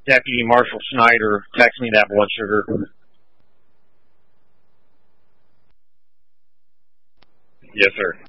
Deputy Marshal Snyder text me that blood sugar. Yes, sir.